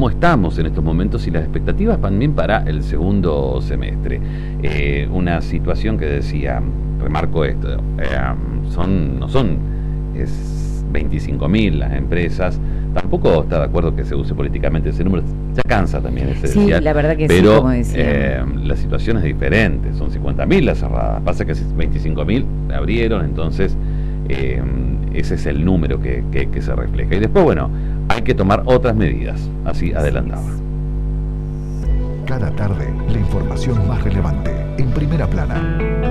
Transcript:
cómo estamos en estos momentos y las expectativas también para el segundo semestre. Una situación que decía, remarco esto, no son 25.000 las empresas. Tampoco está de acuerdo que se use políticamente ese número, ya cansa también ese sí, decía, la verdad que pero, sí, como decía. la situación es diferente, son 50.000 las cerradas, pasa que 25.000 abrieron, entonces ese es el número que se refleja. Y después, bueno, hay que tomar otras medidas, así adelantaba. Cada tarde, la información más relevante, en primera plana.